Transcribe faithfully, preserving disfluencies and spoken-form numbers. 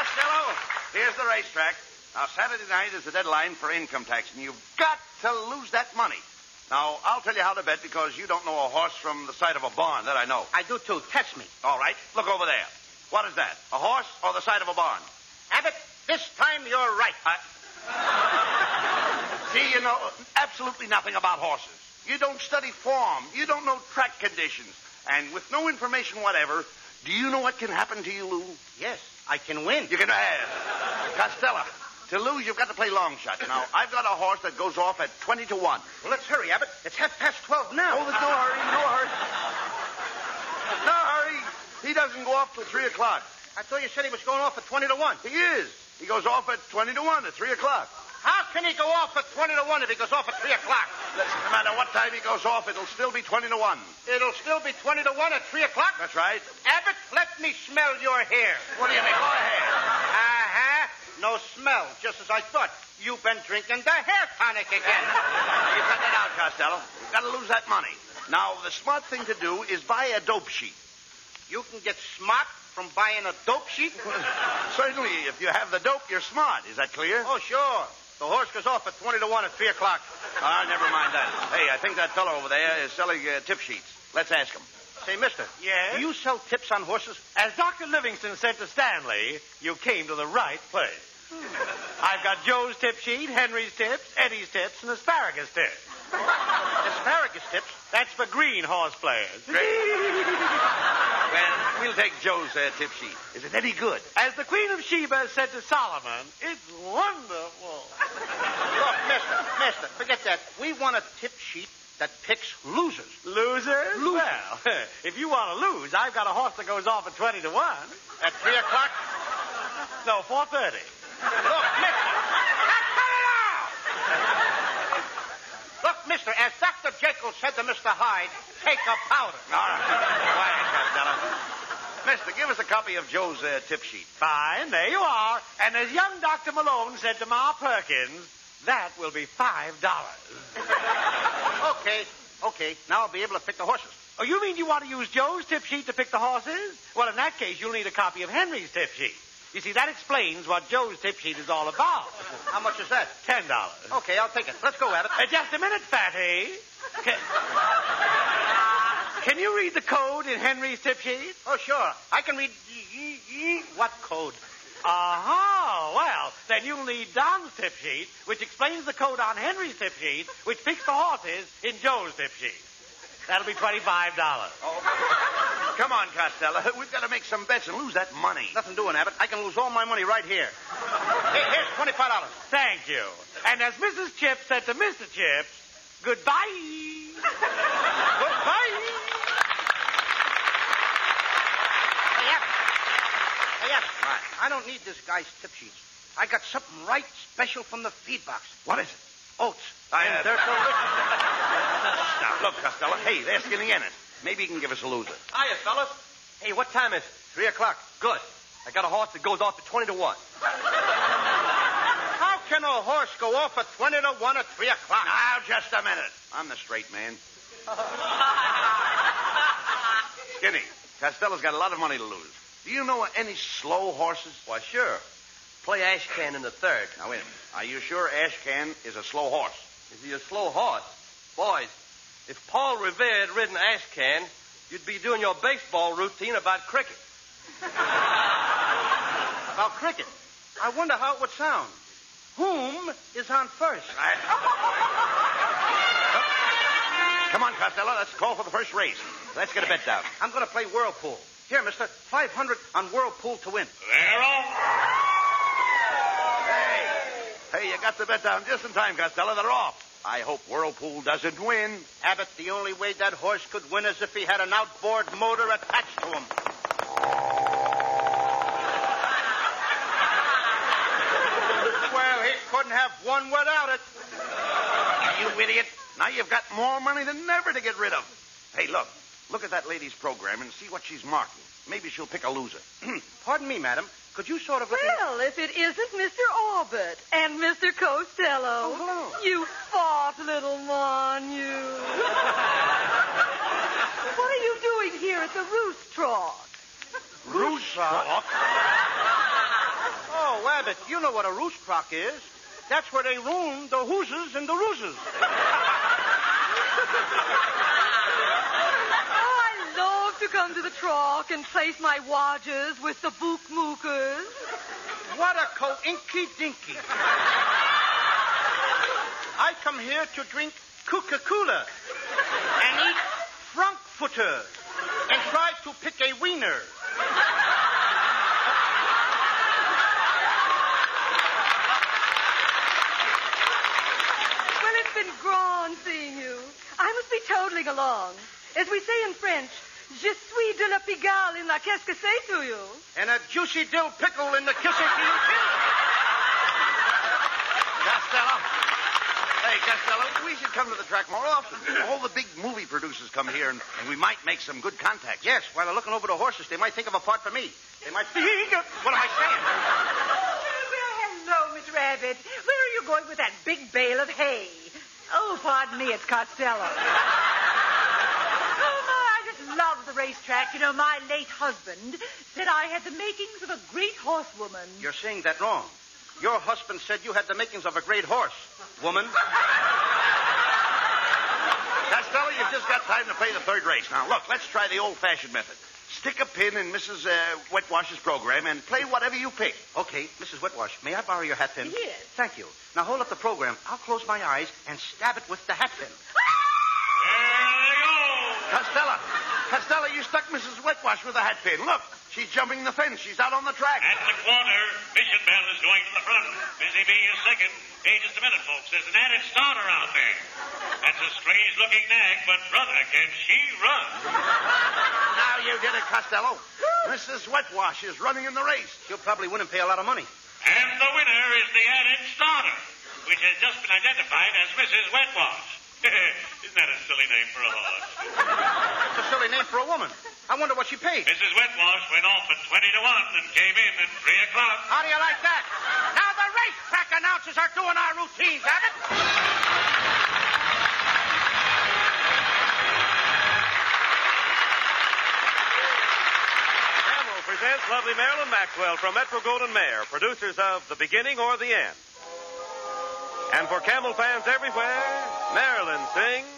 Costello, here's the racetrack. Now, Saturday night is the deadline for income tax, and you've got to lose that money. Now, I'll tell you how to bet because you don't know a horse from the side of a barn. That I know. I do, too. Test me. All right. Look over there. What is that? A horse or the side of a barn? Abbott, this time you're right. I... See, you know absolutely nothing about horses. You don't study form. You don't know track conditions. And with no information whatever, do you know what can happen to you, Lou? Yes, I can win. You can have. Costello, to lose, you've got to play long shot. Now, I've got a horse that goes off at twenty to one. Well, let's hurry, Abbott. It's half past twelve now. Oh, there's no hurry, no hurry. No hurry. He doesn't go off till three o'clock. I thought you said he was going off at twenty to one. He is. He goes off at twenty to one at three o'clock. How can he go off at twenty to one if he goes off at three o'clock? Listen, no matter what time he goes off, it'll still be twenty to one. It'll still be twenty to one at three o'clock? That's right. Abbott, let me smell your hair. What do you mean? Go ahead. Uh-huh. No smell, just as I thought. You've been drinking the hair tonic again. You cut that out, Costello. You've got to lose that money. Now, the smart thing to do is buy a dope sheet. You can get smart from buying a dope sheet? Certainly, if you have the dope, you're smart. Is that clear? Oh, sure. The horse goes off at twenty to one at three o'clock. Ah, never mind that. Hey, I think that fellow over there is selling uh, tip sheets. Let's ask him. Say, mister. Yes? Do you sell tips on horses? As Doctor Livingston said to Stanley, you came to the right place. I've got Joe's tip sheet, Henry's tips, Eddie's tips, and asparagus tips. Asparagus tips? That's for green horse players. Well, we'll take Joe's uh, tip sheet. Is it any good? As the Queen of Sheba said to Solomon, it's wonderful. Look, mister, mister, forget that. We want a tip sheet that picks losers. Losers? Losers. Well, if you want to lose, I've got a horse that goes off at twenty to one. At three o'clock? No, four thirty. Look, mister. Look, mister, as Doctor Jekyll said to Mister Hyde, take a powder. All right. Quiet, Costello. Mister, give us a copy of Joe's uh, tip sheet. Fine, there you are. And as young Doctor Malone said to Ma Perkins, that will be five dollars. Okay, okay. Now I'll be able to pick the horses. Oh, you mean you want to use Joe's tip sheet to pick the horses? Well, in that case, you'll need a copy of Henry's tip sheet. You see, that explains what Joe's tip sheet is all about. How much is that? Ten dollars. Okay, I'll take it. Let's go, Abbott. Uh, just a minute, Fatty. Can... Can you read the code in Henry's tip sheet? Oh, sure. I can read... What code? Uh-huh. Well, then you'll need Don's tip sheet, which explains the code on Henry's tip sheet, which picks the horses in Joe's tip sheet. That'll be twenty-five dollars. Oh. Come on, Costello. We've got to make some bets and lose that money. Nothing doing, Abbott. I can lose all my money right here. Hey, here's twenty-five dollars. Thank you. And as Missus Chips said to Mister Chips, goodbye. Goodbye. Hey, Abbott. Hey, Abbott. What? I don't need this guy's tip sheets. I got something right special from the feed box. What is it? Oats. I, And uh, they're delicious. Now, look, Costello. Hey, they're skinning in it. Maybe you can give us a loser. Hiya, fellas. Hey, what time is it? Three o'clock. Good. I got a horse that goes off at twenty to one. How can a horse go off at twenty to one at three o'clock? Now, just a minute. I'm the straight man. Skinny, Costello's got a lot of money to lose. Do you know any slow horses? Why, sure. Play Ashcan in the third. Now, wait a minute. Are you sure Ashcan is a slow horse? Is he a slow horse? Boys, if Paul Revere had ridden Ashcan, you'd be doing your baseball routine about cricket. About cricket. I wonder how it would sound. Whom is on first? Right. Come on, Costello. Let's call for the first race. Let's get a bet down. I'm going to play Whirlpool. Here, mister, five hundred on Whirlpool to win. They're off. Hey. Hey, you got the bet down just in time, Costello. They're off. I hope Whirlpool doesn't win. Abbott, the only way that horse could win is if he had an outboard motor attached to him. Well, he couldn't have won without it. You idiot. Now you've got more money than ever to get rid of. Hey, look. Look at that lady's program and see what she's marking. Maybe she'll pick a loser. Pardon me, madam. Could you sort of let me... Well, if it isn't Mister Orbit and Mister Costello. Oh, hello. You fought, little mon, you. What are you doing here at the roost trough? Roost Rock? Oh, Abbott, you know what a roost crock is. That's where they ruin the hooses and the rooses. Oh, I love to come to the truck and place my wagers with the book mookers. What a co-inky dinky. I come here to drink Coca-Cola and eat Frankfurter and try to pick a wiener. Well, it's been grand seeing you. I must be toddling along. As we say in French, je suis de la Pigalle in la qu'est-ce que c'est to you. And a juicy dill pickle in the kissing to you, too. Costello. Hey, Costello, we should come to the track more often. All the big movie producers come here, and, and we might make some good contacts. Yes, while they're looking over the horses, they might think of a part for me. They might think, what am I saying? Well, hello, Miss Rabbit. Where are you going with that big bale of hay? Oh, pardon me, it's Costello. Oh, my, I just love the racetrack. You know, my late husband said I had the makings of a great horsewoman. You're saying that wrong. Your husband said you had the makings of a great horse, woman. Costello, you've just got time to play the third race. Now, look, let's try the old-fashioned method. Stick a pin in Missus Uh, Wetwash's program and play whatever you pick. Okay, Missus Wetwash, may I borrow your hat pin? Yes. Thank you. Now hold up the program. I'll close my eyes and stab it with the hat pin. Costello, Costello, you stuck Missus Wetwash with a hat pin. Look, she's jumping the fence. She's out on the track. At the corner, Mission Bell is going to the front. Busy Bee is second. Hey, just a minute, folks. There's an added starter out there. That's a strange-looking nag, but, brother, can she run? Now you did it, Costello. Missus Wetwash is running in the race. She'll probably win and pay a lot of money. And the winner is the added starter, which has just been identified as Missus Wetwash. Isn't that a silly name for a horse? It's a silly name for a woman. I wonder what she paid. Missus Wetwash went off at twenty to one and came in at three o'clock. How do you like that? Now the racetrack announcers are doing our routines, Abbott. Camel presents lovely Marilyn Maxwell from Metro-Goldwyn-Mayer, producers of The Beginning or the End. And for Camel fans everywhere, Marilyn sings...